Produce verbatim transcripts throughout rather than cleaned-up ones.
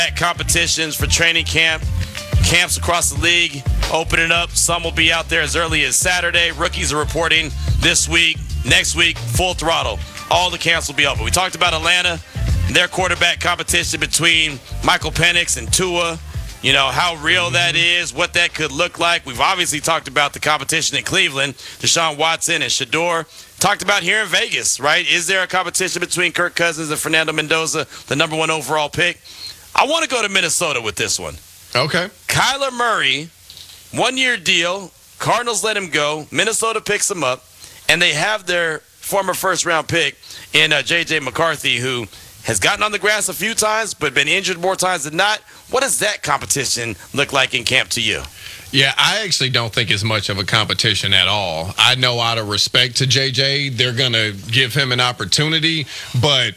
Competitions for training camp. Camps across the league opening up. Some will be out there as early as Saturday. Rookies are reporting this week. Next week, full throttle. All the camps will be open. We talked about Atlanta and their quarterback competition between Michael Penix and Tua. You know, how real mm-hmm. that is, what that could look like. We've obviously talked about the competition in Cleveland, Deshaun Watson and Shador. Talked about here in Vegas, right? Is there a competition between Kirk Cousins and Fernando Mendoza, the number one overall pick? I want to go to Minnesota with this one. Okay. Kyler Murray, one-year deal. Cardinals let him go. Minnesota picks him up, and they have their former first-round pick in uh, J J McCarthy, who has gotten on the grass a few times but been injured more times than not. What does that competition look like in camp to you? Yeah, I actually don't think it's much of a competition at all. I know out of respect to J J, they're going to give him an opportunity, but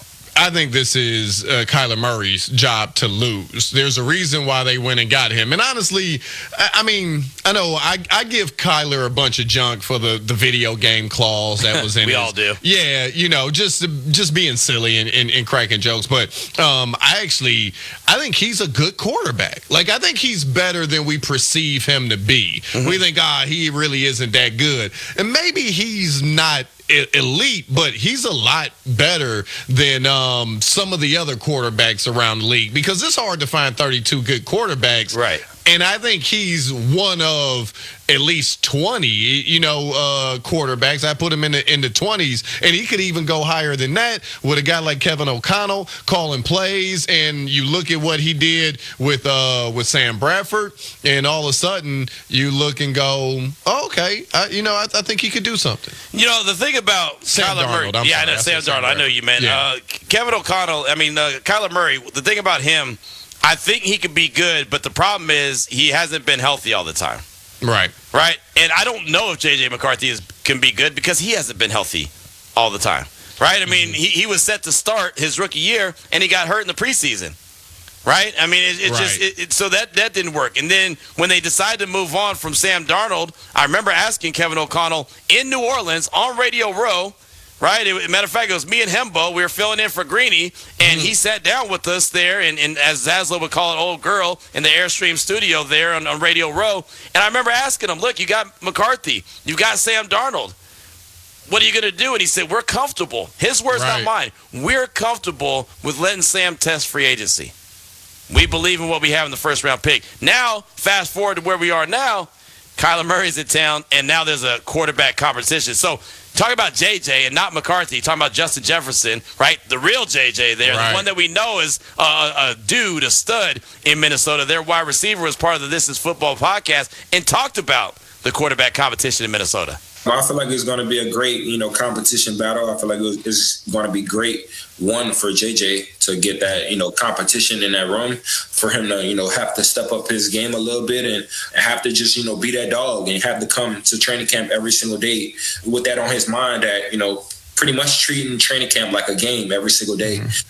I think this is uh, Kyler Murray's job to lose. There's a reason why they went and got him. And honestly, I, I mean, I know I, I give Kyler a bunch of junk for the, the video game clause that was in we his, all do. Yeah, you know, just just being silly and, and, and cracking jokes. But um, I actually, I think he's a good quarterback. Like, I think he's better than we perceive him to be. Mm-hmm. We think, ah, he really isn't that good. And maybe he's not elite, but he's a lot better than um, some of the other quarterbacks around the league, because it's hard to find thirty-two good quarterbacks. Right. And I think he's one of at least twenty, you know, uh, quarterbacks. I put him in the in the twenties, and he could even go higher than that with a guy like Kevin O'Connell calling plays. And you look at what he did with uh, with Sam Bradford, and all of a sudden you look and go, oh, okay, I, you know, I, I think he could do something. You know, the thing about Sam Kyler Darnold, Murray, I'm yeah, sorry, I know Sam Darnold. I know you, man. Yeah. Uh, Kevin O'Connell. I mean, uh, Kyler Murray. The thing about him, I think he could be good, but the problem is he hasn't been healthy all the time. Right. Right? And I don't know if J J McCarthy is, can be good because he hasn't been healthy all the time. Right? I mean, mm-hmm. he, he was set to start his rookie year, and he got hurt in the preseason. Right? I mean, it, it right. just it, it, so that, that didn't work. And then when they decided to move on from Sam Darnold, I remember asking Kevin O'Connell in New Orleans on Radio Row, right? It, matter of fact, it was me and Hembo. We were filling in for Greeny, and mm. he sat down with us there, and, and as Zaslow would call it, old girl, in the Airstream studio there on, on Radio Row. And I remember asking him, look, you got McCarthy. You got Sam Darnold. What are you going to do? And he said, we're comfortable. His words, right. not mine. We're comfortable with letting Sam test free agency. We believe in what we have in the first-round pick. Now, fast forward to where we are now, Kyler Murray's in town, and now there's a quarterback competition. So, talking about J J and not McCarthy, talking about Justin Jefferson, right? The real J J there, right. The one that we know is a, a dude, a stud in Minnesota. Their wide receiver was part of the This Is Football podcast and talked about the quarterback competition in Minnesota. I feel like it's going to be a great, you know, competition battle. I feel like it's going to be great, one, for J J to get that, you know, competition in that room, for him to, you know, have to step up his game a little bit and have to just, you know, be that dog and have to come to training camp every single day with that on his mind, that, you know, pretty much treating training camp like a game every single day. Mm-hmm.